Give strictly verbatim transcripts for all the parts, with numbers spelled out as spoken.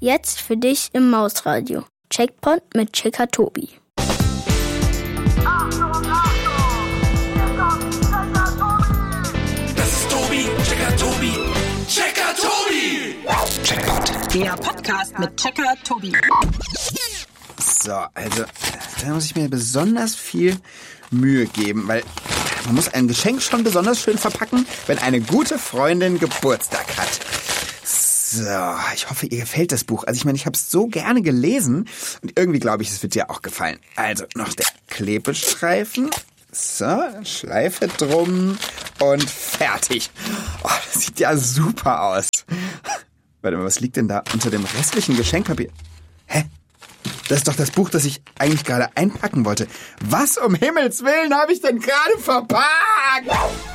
Jetzt für dich im Mausradio. Checkpoint mit Checker Tobi. Achtung, Achtung! Hier kommt Checker Tobi! Das ist Tobi, Checker Tobi, Checker Tobi! Checkpoint. Der Podcast mit Checker Tobi. So, also, da muss ich mir besonders viel Mühe geben, weil man muss ein Geschenk schon besonders schön verpacken, wenn eine gute Freundin Geburtstag hat. So, ich hoffe, ihr gefällt das Buch. Also ich meine, ich habe es so gerne gelesen und irgendwie glaube ich, es wird dir auch gefallen. Also noch der Klebestreifen. So, Schleife drum und fertig. Oh, das sieht ja super aus. Warte mal, was liegt denn da unter dem restlichen Geschenkpapier? Hä? Das ist doch das Buch, das ich eigentlich gerade einpacken wollte. Was um Himmels Willen habe ich denn gerade verpackt?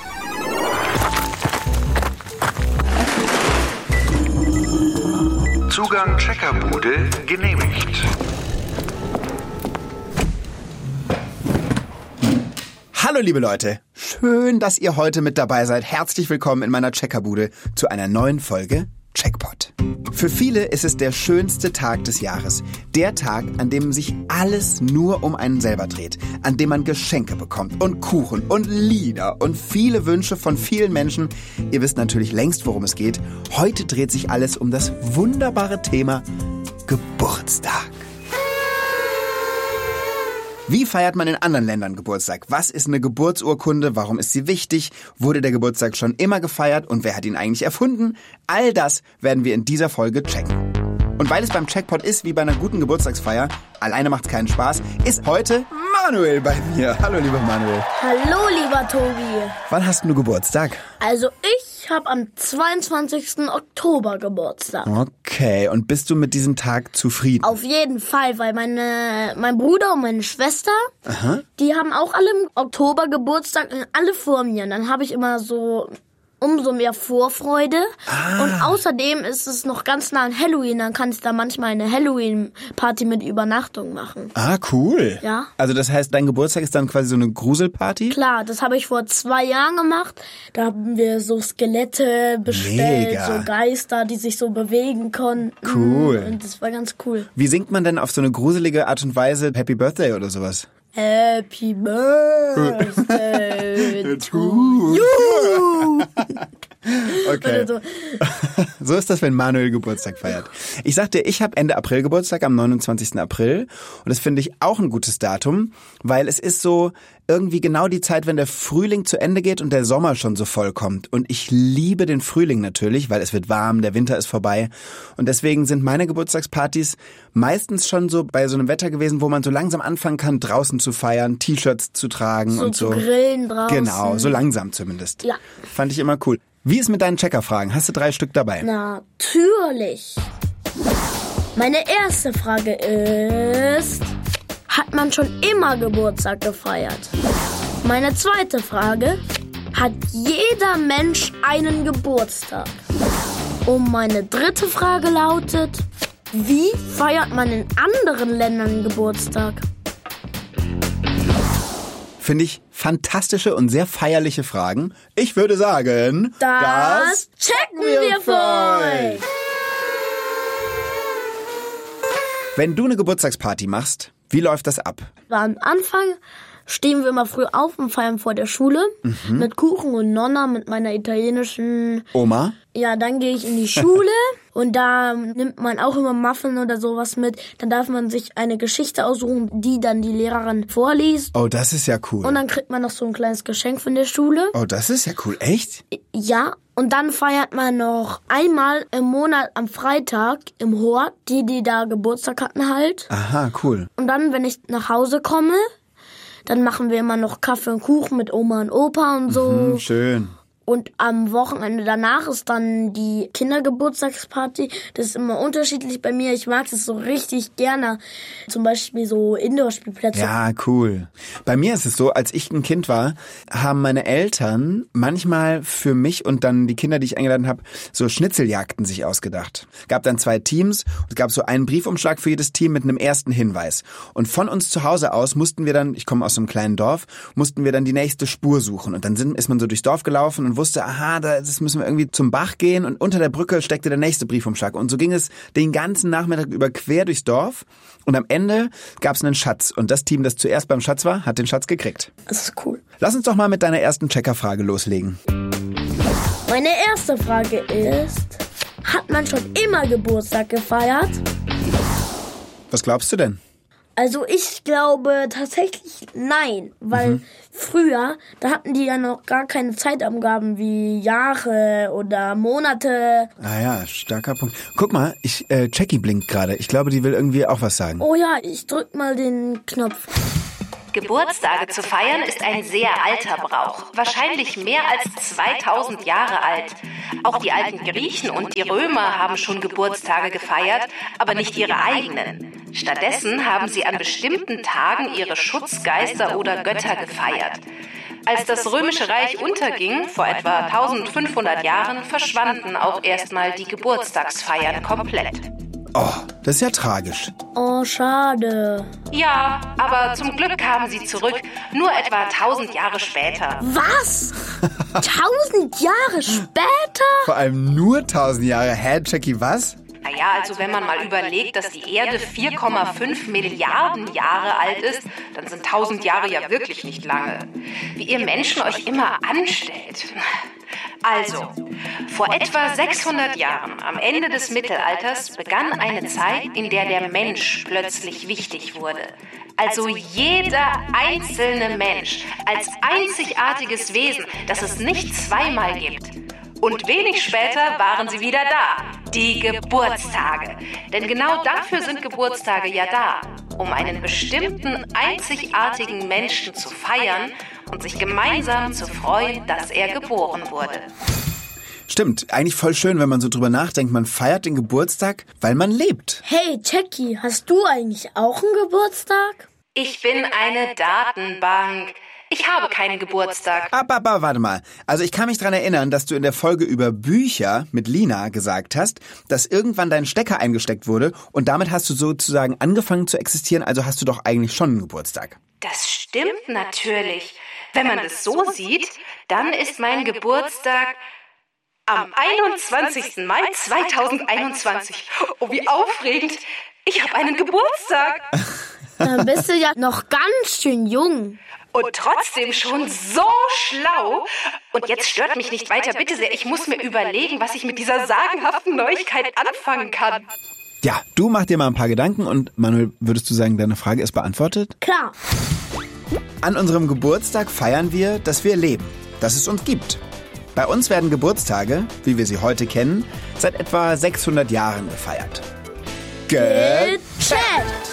Zugang Checkerbude genehmigt. Hallo liebe Leute, schön, dass ihr heute mit dabei seid. Herzlich willkommen in meiner Checkerbude zu einer neuen Folge Checkpoint. Für viele ist es der schönste Tag des Jahres. Der Tag, an dem sich alles nur um einen selber dreht. An dem man Geschenke bekommt und Kuchen und Lieder und viele Wünsche von vielen Menschen. Ihr wisst natürlich längst, worum es geht. Heute dreht sich alles um das wunderbare Thema Geburtstag. Wie feiert man in anderen Ländern Geburtstag? Was ist eine Geburtsurkunde? Warum ist sie wichtig? Wurde der Geburtstag schon immer gefeiert? Und wer hat ihn eigentlich erfunden? All das werden wir in dieser Folge checken. Und weil es beim Checkpoint ist wie bei einer guten Geburtstagsfeier, alleine macht's keinen Spaß, ist heute Manuel bei mir. Hallo lieber Manuel. Hallo lieber Tobi. Wann hast du Geburtstag? Also ich habe am zweiundzwanzigsten Oktober Geburtstag. Okay, und bist du mit diesem Tag zufrieden? Auf jeden Fall, weil meine, mein Bruder und meine Schwester, Aha. die haben auch alle im Oktober Geburtstag und alle vor mir. Und dann habe ich immer so umso mehr Vorfreude. Ah. Und außerdem ist es noch ganz nah an Halloween. Dann kann ich da manchmal eine Halloween-Party mit Übernachtung machen. Ah, cool. Ja. Also das heißt, dein Geburtstag ist dann quasi so eine Gruselparty? Klar, das habe ich vor zwei Jahren gemacht. Da haben wir so Skelette bestellt, Mega. so Geister, die sich so bewegen konnten. Cool. Und das war ganz cool. Wie singt man denn auf so eine gruselige Art und Weise Happy Birthday oder sowas? Happy Birthday to you. Okay. So. So ist das, wenn Manuel Geburtstag feiert. Ich sag dir, ich habe Ende April Geburtstag, am neunundzwanzigsten April. Und das finde ich auch ein gutes Datum, weil es ist so irgendwie genau die Zeit, wenn der Frühling zu Ende geht und der Sommer schon so voll kommt. Und ich liebe den Frühling natürlich, weil es wird warm, der Winter ist vorbei. Und deswegen sind meine Geburtstagspartys meistens schon so bei so einem Wetter gewesen, wo man so langsam anfangen kann, draußen zu feiern, T-Shirts zu tragen so und so. Zu grillen draußen. Genau, so langsam zumindest. Ja. Fand ich immer cool. Wie ist mit deinen Checkerfragen? Hast du drei Stück dabei? Natürlich. Meine erste Frage ist: Hat man schon immer Geburtstag gefeiert? Meine zweite Frage: Hat jeder Mensch einen Geburtstag? Und meine dritte Frage lautet: Wie feiert man in anderen Ländern Geburtstag? Finde ich fantastische und sehr feierliche Fragen. Ich würde sagen, das, das checken wir für euch. Wenn du eine Geburtstagsparty machst, wie läuft das ab? Am Anfang stehen wir immer früh auf und feiern vor der Schule mhm. mit Kuchen und Nonna, mit meiner italienischen Oma. Ja, dann gehe ich in die Schule und da nimmt man auch immer Muffin oder sowas mit. Dann darf man sich eine Geschichte aussuchen, die dann die Lehrerin vorliest. Oh, das ist ja cool. Und dann kriegt man noch so ein kleines Geschenk von der Schule. Oh, das ist ja cool. Echt? Ja. Und dann feiert man noch einmal im Monat am Freitag im Hort, die, die da Geburtstag hatten halt. Aha, cool. Und dann, wenn ich nach Hause komme, dann machen wir immer noch Kaffee und Kuchen mit Oma und Opa und so. Mhm, schön. Und am Wochenende danach ist dann die Kindergeburtstagsparty. Das ist immer unterschiedlich bei mir. Ich mag das so richtig gerne. Zum Beispiel so Indoor-Spielplätze. Ja, cool. Bei mir ist es so, als ich ein Kind war, haben meine Eltern manchmal für mich und dann die Kinder, die ich eingeladen habe, so Schnitzeljagden sich ausgedacht. Gab dann zwei Teams und es gab so einen Briefumschlag für jedes Team mit einem ersten Hinweis. Und von uns zu Hause aus mussten wir dann, ich komme aus so einem kleinen Dorf, mussten wir dann die nächste Spur suchen. Und dann sind, ist man so durchs Dorf gelaufen und wusste, aha, das müssen wir irgendwie zum Bach gehen und unter der Brücke steckte der nächste Briefumschlag. Und so ging es den ganzen Nachmittag über quer durchs Dorf und am Ende gab es einen Schatz und das Team, das zuerst beim Schatz war, hat den Schatz gekriegt. Das ist cool. Lass uns doch mal mit deiner ersten Checkerfrage loslegen. Meine erste Frage ist, hat man schon immer Geburtstag gefeiert? Was glaubst du denn? Also ich glaube tatsächlich nein, weil mhm. früher, da hatten die ja noch gar keine Zeitangaben wie Jahre oder Monate. Ah ja, starker Punkt. Guck mal, ich äh, Jackie blinkt gerade. Ich glaube, die will irgendwie auch was sagen. Oh ja, ich drück mal den Knopf. Geburtstage zu feiern ist ein sehr alter Brauch, wahrscheinlich mehr als zweitausend Jahre alt. Auch die alten Griechen und die Römer haben schon Geburtstage gefeiert, aber nicht ihre eigenen. Stattdessen haben sie an bestimmten Tagen ihre Schutzgeister oder Götter gefeiert. Als das Römische Reich unterging, vor etwa eintausendfünfhundert Jahren, verschwanden auch erstmal die Geburtstagsfeiern komplett. Oh, das ist ja tragisch. Oh, schade. Ja, aber zum Glück kamen sie zurück, nur etwa tausend Jahre später. Was? Tausend Jahre später? Vor allem nur tausend Jahre. Hä, Jackie, was? Naja, also wenn man mal überlegt, dass die Erde vier Komma fünf Milliarden Jahre alt ist, dann sind tausend Jahre ja wirklich nicht lange. Wie ihr Menschen euch immer anstellt. Also, vor etwa sechshundert Jahren, am Ende des Mittelalters, begann eine Zeit, in der der Mensch plötzlich wichtig wurde. Also jeder einzelne Mensch als einzigartiges Wesen, das es nicht zweimal gibt. Und wenig später waren sie wieder da, die Geburtstage. Denn genau dafür sind Geburtstage ja da, um einen bestimmten, einzigartigen Menschen zu feiern und sich gemeinsam zu freuen, dass er geboren wurde. Stimmt, eigentlich voll schön, wenn man so drüber nachdenkt. Man feiert den Geburtstag, weil man lebt. Hey, Jackie, hast du eigentlich auch einen Geburtstag? Ich bin eine Datenbank. Ich habe keinen Geburtstag. Aber, aber, warte mal. Also ich kann mich dran erinnern, dass du in der Folge über Bücher mit Lina gesagt hast, dass irgendwann dein Stecker eingesteckt wurde und damit hast du sozusagen angefangen zu existieren, also hast du doch eigentlich schon einen Geburtstag. Das stimmt natürlich. Wenn man das so sieht, dann ist mein Geburtstag am einundzwanzigsten Mai zweitausendeinundzwanzig. Oh, wie aufregend. Ich habe einen Geburtstag. Dann bist du ja noch ganz schön jung. Und trotzdem schon so schlau. Und jetzt stört mich nicht weiter, bitte sehr. Ich muss mir überlegen, was ich mit dieser sagenhaften Neuigkeit anfangen kann. Ja, du mach dir mal ein paar Gedanken und Manuel, würdest du sagen, deine Frage ist beantwortet? Klar. An unserem Geburtstag feiern wir, dass wir leben, dass es uns gibt. Bei uns werden Geburtstage, wie wir sie heute kennen, seit etwa sechshundert Jahren gefeiert. Gecheckt!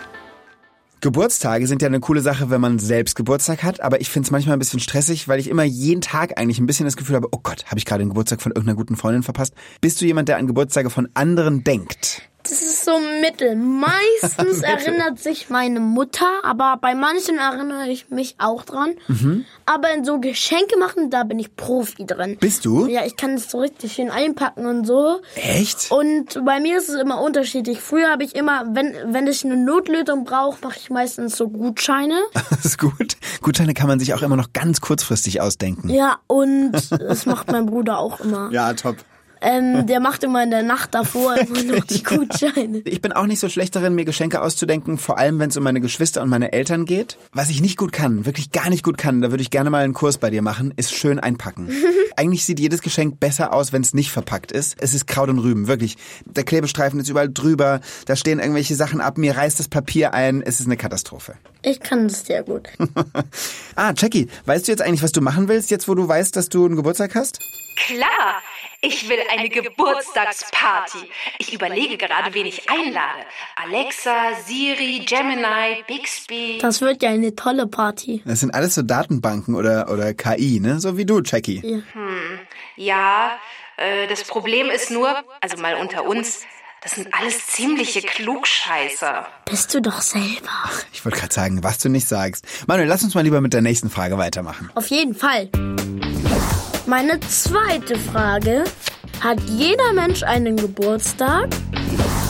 Geburtstage sind ja eine coole Sache, wenn man selbst Geburtstag hat, aber ich finde es manchmal ein bisschen stressig, weil ich immer jeden Tag eigentlich ein bisschen das Gefühl habe, oh Gott, habe ich gerade den Geburtstag von irgendeiner guten Freundin verpasst? Bist du jemand, der an Geburtstage von anderen denkt? Das ist so mittel. Meistens erinnert sich meine Mutter, aber bei manchen erinnere ich mich auch dran. Mhm. Aber in so Geschenke machen, da bin ich Profi drin. Bist du? Ja, ich kann es so richtig schön einpacken und so. Echt? Und bei mir ist es immer unterschiedlich. Früher habe ich immer, wenn wenn ich eine Notlösung brauche, mache ich meistens so Gutscheine. Das ist gut. Gutscheine kann man sich auch immer noch ganz kurzfristig ausdenken. Ja, und das macht mein Bruder auch immer. Ja, top. Ähm, der macht immer in der Nacht davor immer noch die Gutscheine. Ich bin auch nicht so schlecht darin, mir Geschenke auszudenken, vor allem wenn es um meine Geschwister und meine Eltern geht. Was ich nicht gut kann, wirklich gar nicht gut kann, da würde ich gerne mal einen Kurs bei dir machen, ist schön einpacken. Eigentlich sieht jedes Geschenk besser aus, wenn es nicht verpackt ist. Es ist Kraut und Rüben, wirklich. Der Klebestreifen ist überall drüber, da stehen irgendwelche Sachen ab, mir reißt das Papier ein, es ist eine Katastrophe. Ich kann das sehr gut. Ah, Jackie, weißt du jetzt eigentlich, was du machen willst, jetzt wo du weißt, dass du einen Geburtstag hast? Klar, ich will eine Geburtstagsparty. Ich überlege gerade, wen ich einlade. Alexa, Siri, Gemini, Bixby. Das wird ja eine tolle Party. Das sind alles so Datenbanken oder, oder K I, ne? So wie du, Jackie. Ja, hm, ja äh, das Problem ist nur, also mal unter uns, das sind alles ziemliche Klugscheißer. Bist du doch selber. Ich wollte gerade sagen, was du nicht sagst. Manuel, lass uns mal lieber mit der nächsten Frage weitermachen. Auf jeden Fall. Meine zweite Frage. Hat jeder Mensch einen Geburtstag?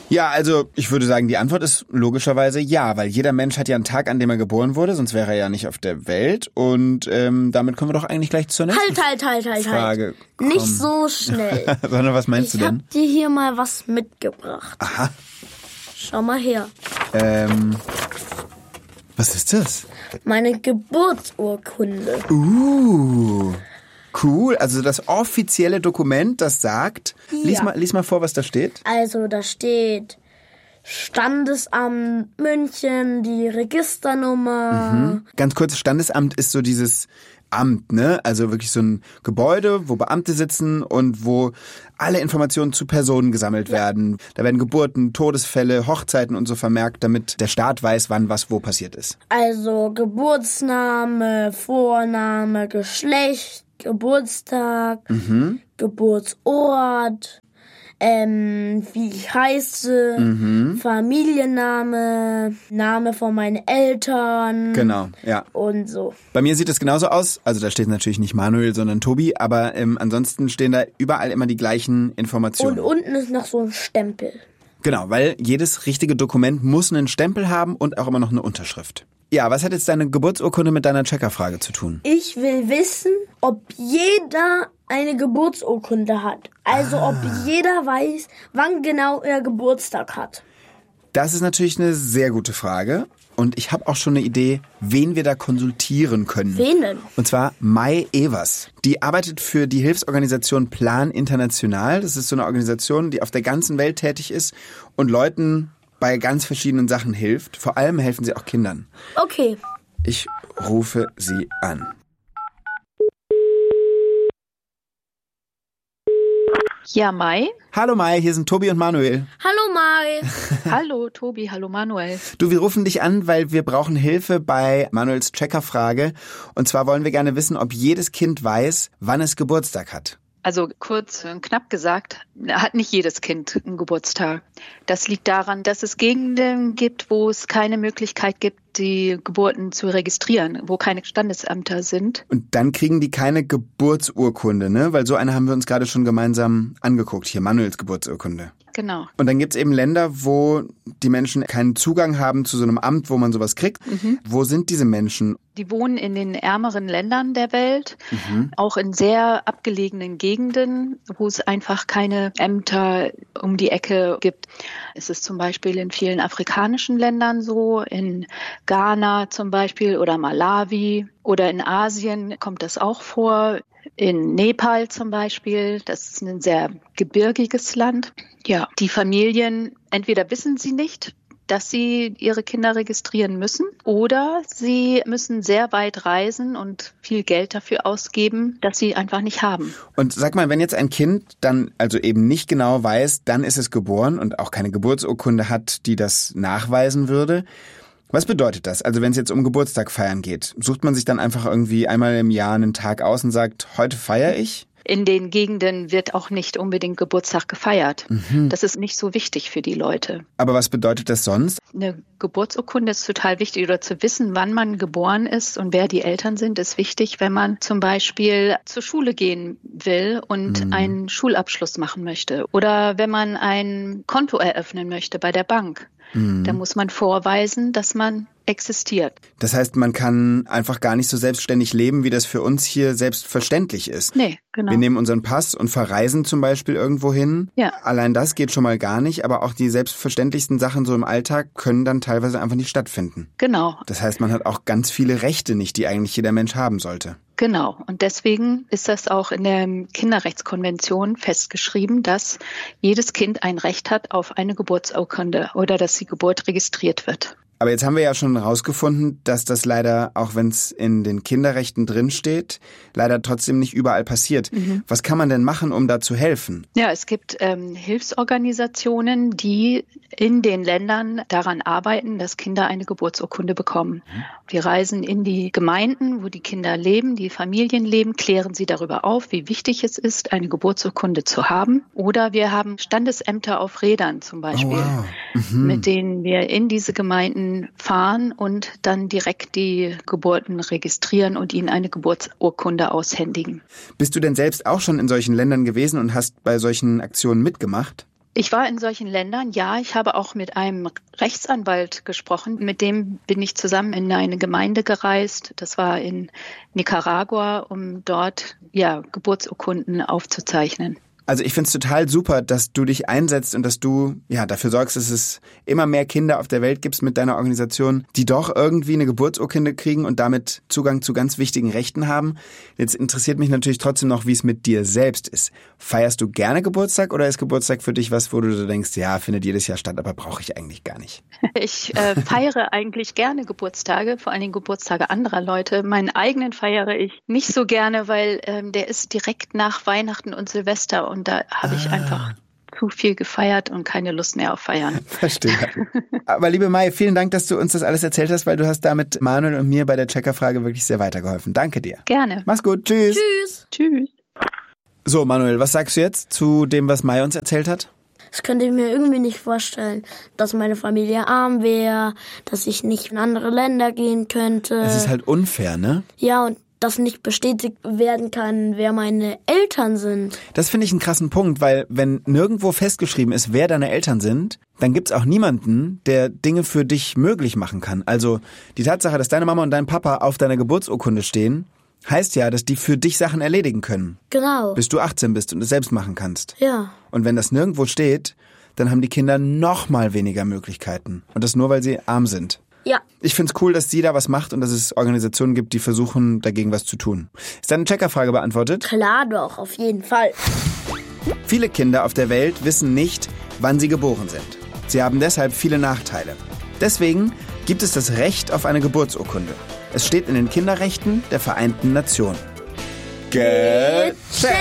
Ja, also ich würde sagen, die Antwort ist logischerweise ja, weil jeder Mensch hat ja einen Tag, an dem er geboren wurde, sonst wäre er ja nicht auf der Welt. Und ähm, damit können wir doch eigentlich gleich zur nächsten Halt, halt, halt, halt, Frage halt. kommen. Nicht so schnell. Sondern was meinst ich du denn? hab dir hier mal was mitgebracht. Aha. Schau mal her. Ähm, was ist das? Meine Geburtsurkunde. Uh, cool. Also das offizielle Dokument, das sagt... Ja. Lies mal, lies mal vor, was da steht. Also da steht Standesamt München, die Registernummer. Mhm. Ganz kurz, Standesamt ist so dieses Amt, ne? Also wirklich so ein Gebäude, wo Beamte sitzen und wo alle Informationen zu Personen gesammelt werden. Da werden Geburten, Todesfälle, Hochzeiten und so vermerkt, damit der Staat weiß, wann was wo passiert ist. Also Geburtsname, Vorname, Geschlecht, Geburtstag, Mhm. Geburtsort, ähm, wie ich heiße, Mhm. Familienname, Name von meinen Eltern. Genau, ja. Und so. Bei mir sieht es genauso aus. Also da steht natürlich nicht Manuel, sondern Tobi. Aber ähm, ansonsten stehen da überall immer die gleichen Informationen. Und unten ist noch so ein Stempel. Genau, weil jedes richtige Dokument muss einen Stempel haben und auch immer noch eine Unterschrift. Ja, was hat jetzt deine Geburtsurkunde mit deiner Checkerfrage zu tun? Ich will wissen, ob jeder eine Geburtsurkunde hat. Also ob jeder weiß, wann genau er Geburtstag hat. Das ist natürlich eine sehr gute Frage. Und ich habe auch schon eine Idee, wen wir da konsultieren können. Wen denn? Und zwar Mai Evers. Die arbeitet für die Hilfsorganisation Plan International. Das ist so eine Organisation, die auf der ganzen Welt tätig ist und Leuten bei ganz verschiedenen Sachen hilft. Vor allem helfen sie auch Kindern. Okay. Ich rufe sie an. Ja, Mai. Hallo Mai, hier sind Tobi und Manuel. Hallo Mai. Hallo Tobi, hallo Manuel. Du, wir rufen dich an, weil wir brauchen Hilfe bei Manuels Checkerfrage. Und zwar wollen wir gerne wissen, ob jedes Kind weiß, wann es Geburtstag hat. Also kurz und knapp gesagt, hat nicht jedes Kind einen Geburtstag. Das liegt daran, dass es Gegenden gibt, wo es keine Möglichkeit gibt, die Geburten zu registrieren, wo keine Standesämter sind. Und dann kriegen die keine Geburtsurkunde, ne? Weil so eine haben wir uns gerade schon gemeinsam angeguckt. Hier, Manuels Geburtsurkunde. Genau. Und dann gibt's eben Länder, wo die Menschen keinen Zugang haben zu so einem Amt, wo man sowas kriegt. Mhm. Wo sind diese Menschen? Die wohnen in den ärmeren Ländern der Welt, Mhm. auch in sehr abgelegenen Gegenden, wo es einfach keine Ämter um die Ecke gibt. Es ist zum Beispiel in vielen afrikanischen Ländern so, in Ghana zum Beispiel oder Malawi oder in Asien kommt das auch vor. In Nepal zum Beispiel, das ist ein sehr gebirgiges Land. Ja, die Familien, entweder wissen sie nicht, dass sie ihre Kinder registrieren müssen oder sie müssen sehr weit reisen und viel Geld dafür ausgeben, dass sie einfach nicht haben. Und sag mal, wenn jetzt ein Kind dann also eben nicht genau weiß, dann ist es geboren und auch keine Geburtsurkunde hat, die das nachweisen würde, was bedeutet das? Also wenn es jetzt um Geburtstag feiern geht, sucht man sich dann einfach irgendwie einmal im Jahr einen Tag aus und sagt, heute feiere ich? In den Gegenden wird auch nicht unbedingt Geburtstag gefeiert. Mhm. Das ist nicht so wichtig für die Leute. Aber was bedeutet das sonst? Eine Geburtsurkunde ist total wichtig oder zu wissen, wann man geboren ist und wer die Eltern sind, ist wichtig, wenn man zum Beispiel zur Schule gehen will und Mhm. einen Schulabschluss machen möchte oder wenn man ein Konto eröffnen möchte bei der Bank. Mhm. Da muss man vorweisen, dass man existiert. Das heißt, man kann einfach gar nicht so selbstständig leben, wie das für uns hier selbstverständlich ist. Nee, genau. Wir nehmen unseren Pass und verreisen zum Beispiel irgendwo hin. Ja. Allein das geht schon mal gar nicht, aber auch die selbstverständlichsten Sachen so im Alltag können dann teilweise einfach nicht stattfinden. Genau. Das heißt, man hat auch ganz viele Rechte nicht, die eigentlich jeder Mensch haben sollte. Genau. Und deswegen ist das auch in der Kinderrechtskonvention festgeschrieben, dass jedes Kind ein Recht hat auf eine Geburtsurkunde oder dass die Geburt registriert wird. Aber jetzt haben wir ja schon herausgefunden, dass das leider, auch wenn es in den Kinderrechten drinsteht, leider trotzdem nicht überall passiert. Mhm. Was kann man denn machen, um da zu helfen? Ja, es gibt ähm, Hilfsorganisationen, die in den Ländern daran arbeiten, dass Kinder eine Geburtsurkunde bekommen. Mhm. Wir reisen in die Gemeinden, wo die Kinder leben, die Familien leben, klären sie darüber auf, wie wichtig es ist, eine Geburtsurkunde zu haben. Oder wir haben Standesämter auf Rädern zum Beispiel, Oh, wow. Mhm. mit denen wir in diese Gemeinden fahren und dann direkt die Geburten registrieren und ihnen eine Geburtsurkunde aushändigen. Bist du denn selbst auch schon in solchen Ländern gewesen und hast bei solchen Aktionen mitgemacht? Ich war in solchen Ländern, ja. Ich habe auch mit einem Rechtsanwalt gesprochen. Mit dem bin ich zusammen in eine Gemeinde gereist. Das war in Nicaragua, um dort ja Geburtsurkunden aufzuzeichnen. Also ich finde es total super, dass du dich einsetzt und dass du ja dafür sorgst, dass es immer mehr Kinder auf der Welt gibt mit deiner Organisation, die doch irgendwie eine Geburtsurkunde kriegen und damit Zugang zu ganz wichtigen Rechten haben. Jetzt interessiert mich natürlich trotzdem noch, wie es mit dir selbst ist. Feierst du gerne Geburtstag oder ist Geburtstag für dich was, wo du so denkst, ja, findet jedes Jahr statt, aber brauche ich eigentlich gar nicht? Ich äh, feiere eigentlich gerne Geburtstage, vor allen Dingen Geburtstage anderer Leute. Meinen eigenen feiere ich nicht so gerne, weil ähm, der ist direkt nach Weihnachten und Silvester und da habe ich ah. einfach zu viel gefeiert und keine Lust mehr auf Feiern. Verstehe. Aber liebe Mai, vielen Dank, dass du uns das alles erzählt hast, weil du hast damit Manuel und mir bei der Checkerfrage wirklich sehr weitergeholfen. Danke dir. Gerne. Mach's gut. Tschüss. Tschüss. Tschüss. So, Manuel, was sagst du jetzt zu dem, was Mai uns erzählt hat? Das könnte ich mir irgendwie nicht vorstellen, dass meine Familie arm wäre, dass ich nicht in andere Länder gehen könnte. Es ist halt unfair, ne? Ja, und dass nicht bestätigt werden kann, wer meine Eltern sind. Das finde ich einen krassen Punkt, weil wenn nirgendwo festgeschrieben ist, wer deine Eltern sind, dann gibt's auch niemanden, der Dinge für dich möglich machen kann. Also die Tatsache, dass deine Mama und dein Papa auf deiner Geburtsurkunde stehen, heißt ja, dass die für dich Sachen erledigen können. Genau. Bis du achtzehn bist und es selbst machen kannst. Ja. Und wenn das nirgendwo steht, dann haben die Kinder noch mal weniger Möglichkeiten. Und das nur, weil sie arm sind. Ja. Ich find's cool, dass sie da was macht und dass es Organisationen gibt, die versuchen, dagegen was zu tun. Ist deine Checkerfrage beantwortet? Klar doch, auf jeden Fall. Viele Kinder auf der Welt wissen nicht, wann sie geboren sind. Sie haben deshalb viele Nachteile. Deswegen gibt es das Recht auf eine Geburtsurkunde. Es steht in den Kinderrechten der Vereinten Nationen. Gecheckt!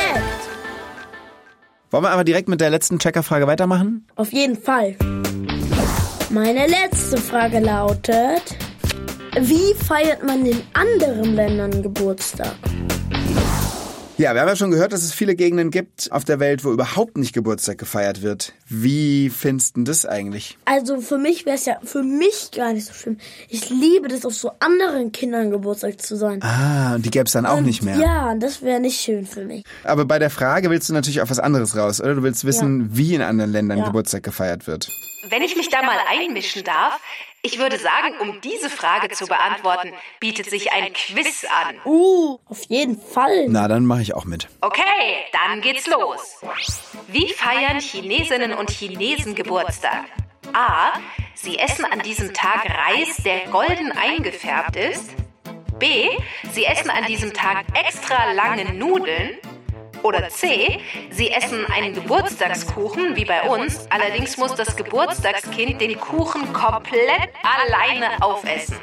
Wollen wir aber direkt mit der letzten Checkerfrage weitermachen? Auf jeden Fall. Meine letzte Frage lautet, wie feiert man in anderen Ländern Geburtstag? Ja, wir haben ja schon gehört, dass es viele Gegenden gibt auf der Welt, wo überhaupt nicht Geburtstag gefeiert wird. Wie findest du das eigentlich? Also für mich wäre es ja für mich gar nicht so schlimm. Ich liebe das, auf so anderen Kindern Geburtstag zu sein. Ah, und die gäbe es dann auch und nicht mehr. Ja, das wäre nicht schön für mich. Aber bei der Frage willst du natürlich auf was anderes raus, oder? Du willst wissen, ja. wie in anderen Ländern ja. Geburtstag gefeiert wird. Wenn ich mich da mal einmischen darf, ich würde sagen, um diese Frage zu beantworten, bietet sich ein Quiz an. Uh, auf jeden Fall. Na, dann mache ich auch mit. Okay, dann geht's los. Wie feiern Chinesinnen und Chinesen Geburtstag? A. Sie essen an diesem Tag Reis, der golden eingefärbt ist. B. Sie essen an diesem Tag extra lange Nudeln. Oder C. Sie essen einen Geburtstagskuchen, wie bei uns. Allerdings muss das Geburtstagskind den Kuchen komplett alleine aufessen.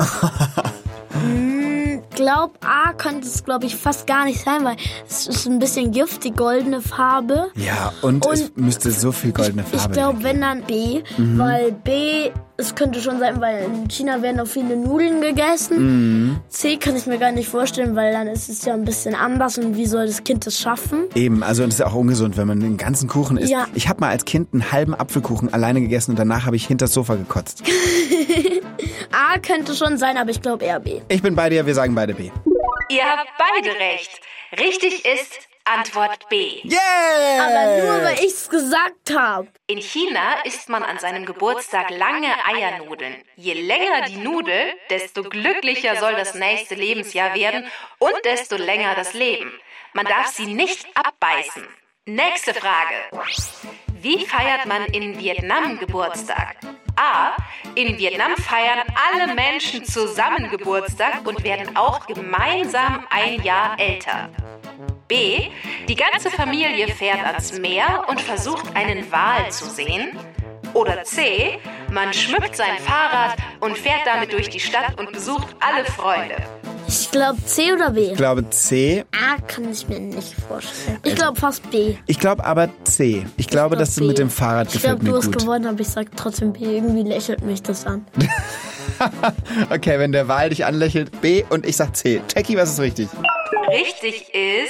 Ich glaube, A könnte es, glaube ich, fast gar nicht sein, weil es ist ein bisschen Gift, die goldene Farbe. Ja, und, und es müsste so viel goldene Farbe Ich glaube, wenn dann B, mhm. weil B, es könnte schon sein, weil in China werden auch viele Nudeln gegessen. Mhm. C kann ich mir gar nicht vorstellen, weil dann ist es ja ein bisschen anders und wie soll das Kind das schaffen? Eben, also das ist ja auch ungesund, wenn man den ganzen Kuchen isst. Ja. Ich habe mal als Kind einen halben Apfelkuchen alleine gegessen und danach habe ich hinter das Sofa gekotzt. A könnte schon sein, aber ich glaube eher B. Ich bin bei dir, wir sagen beide B. Ihr habt beide recht. Richtig ist Antwort B. Yeah! Aber nur, weil ich's gesagt habe. In China isst man an seinem Geburtstag lange Eiernudeln. Je länger die Nudel, desto glücklicher soll das nächste Lebensjahr werden und desto länger das Leben. Man darf sie nicht abbeißen. Nächste Frage. Wie feiert man in Vietnam Geburtstag? A. In Vietnam feiern alle Menschen zusammen Geburtstag und werden auch gemeinsam ein Jahr älter. B. Die ganze Familie fährt ans Meer und versucht, einen Wal zu sehen. Oder C. Man schmückt sein Fahrrad und fährt damit durch die Stadt und besucht alle Freunde. Ich glaube C oder B? Ich glaube C. A kann ich mir nicht vorstellen. Ich glaube fast B. Ich glaube aber C. Ich, ich glaube, dass du mit dem Fahrrad ich gefällt glaub, mir gut. Ich glaube, du hast gewonnen, aber ich sage trotzdem B. Irgendwie lächelt mich das an. Okay, wenn der Wal dich anlächelt, B und ich sag C. Techie, was ist richtig? Richtig ist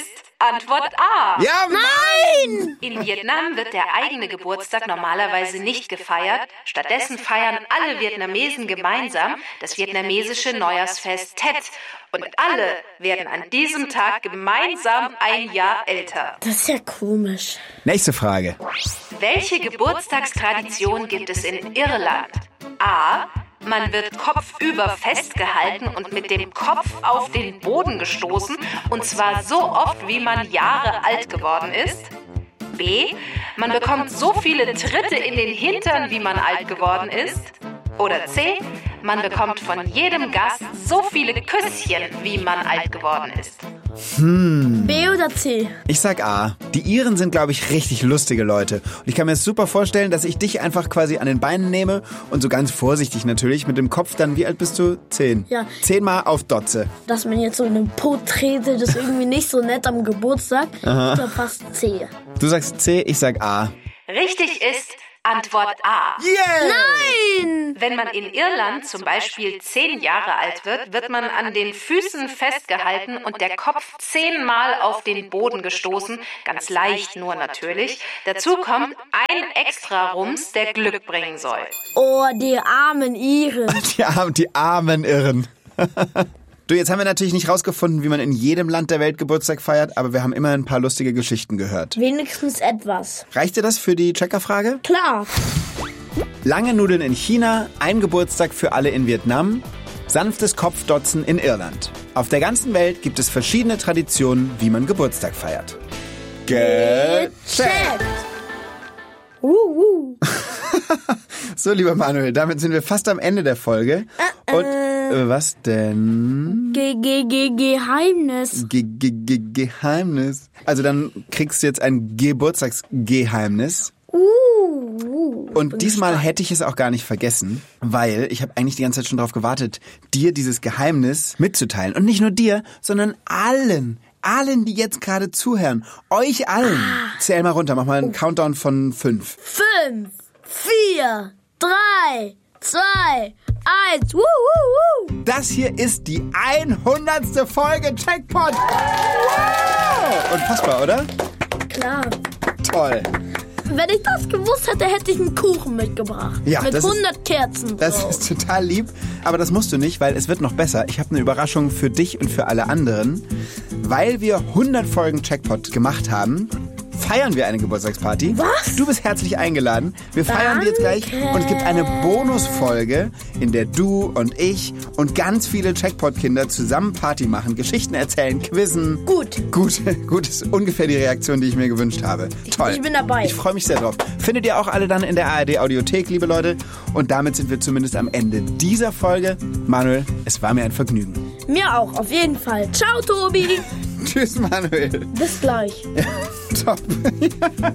Antwort A. Ja, Nein! In Vietnam wird der eigene Geburtstag normalerweise nicht gefeiert. Stattdessen feiern alle Vietnamesen gemeinsam das vietnamesische Neujahrsfest Tet. Und alle werden an diesem Tag gemeinsam ein Jahr älter. Das ist ja komisch. Nächste Frage. Welche Geburtstagstradition gibt es in Irland? A. Man wird kopfüber festgehalten und mit dem Kopf auf den Boden gestoßen, und zwar so oft, wie man Jahre alt geworden ist. B. Man bekommt so viele Tritte in den Hintern, wie man alt geworden ist. Oder C. Man bekommt von jedem Gast so viele Küsschen, wie man alt geworden ist. Hm. B oder C? Ich sag A. Die Iren sind, glaube ich, richtig lustige Leute. Und ich kann mir das super vorstellen, dass ich dich einfach quasi an den Beinen nehme und so ganz vorsichtig natürlich mit dem Kopf dann, wie alt bist du? Zehn. Ja. Zehnmal auf Dotze. Dass man jetzt so in den Po trete, das ist irgendwie nicht so nett am Geburtstag. Aha. Ich glaube fast C. Du sagst C, ich sag A. Richtig ist Antwort A. Yeah! Nein! Wenn man in Irland zum Beispiel zehn Jahre alt wird, wird man an den Füßen festgehalten und der Kopf zehnmal auf den Boden gestoßen, ganz leicht nur natürlich. Dazu kommt ein extra Rums, der Glück bringen soll. Oh, die armen Iren. Die armen, die armen Irren. Du, jetzt haben wir natürlich nicht rausgefunden, wie man in jedem Land der Welt Geburtstag feiert, aber wir haben immer ein paar lustige Geschichten gehört. Wenigstens etwas. Reicht dir das für die Checkerfrage? Klar. Lange Nudeln in China, ein Geburtstag für alle in Vietnam, sanftes Kopfdotzen in Irland. Auf der ganzen Welt gibt es verschiedene Traditionen, wie man Geburtstag feiert. Gecheckt! Uh, uh. So, lieber Manuel, damit sind wir fast am Ende der Folge. Äh, Und äh, was denn? Ge ge ge Geheimnis. Ge ge ge Geheimnis. Also dann kriegst du jetzt ein Geburtstagsgeheimnis. Uh, uh. Und diesmal hätte ich es auch gar nicht vergessen, weil ich habe eigentlich die ganze Zeit schon darauf gewartet, dir dieses Geheimnis mitzuteilen. Und nicht nur dir, sondern allen. Allen, die jetzt gerade zuhören. Euch allen. Ah. Zähl mal runter, mach mal einen oh. Countdown von fünf. Fünf, vier, drei, zwei, eins. Woo, woo, woo. Das hier ist die hundertste Folge Checkpot. Wow. Unfassbar, oder? Klar. Toll. Wenn ich das gewusst hätte, hätte ich einen Kuchen mitgebracht. Ja, mit das hundert ist, Kerzen Das drauf. ist total lieb, aber das musst du nicht, weil es wird noch besser. Ich habe eine Überraschung für dich und für alle anderen. Weil wir hundert Folgen Checkpot gemacht haben, feiern wir eine Geburtstagsparty. Was? Du bist herzlich eingeladen. Wir feiern die jetzt gleich und es gibt eine Bonusfolge, in der du und ich und ganz viele Checkpot-Kinder zusammen Party machen, Geschichten erzählen, quizzen. Gut. Gut, gut ist ungefähr die Reaktion, die ich mir gewünscht habe. Toll. Ich bin dabei. Ich freue mich sehr drauf. Findet ihr auch alle dann in der A R D-Audiothek, liebe Leute. Und damit sind wir zumindest am Ende dieser Folge. Manuel, es war mir ein Vergnügen. Mir auch, auf jeden Fall. Ciao, Tobi. Tschüss, Manuel. Bis gleich. Top.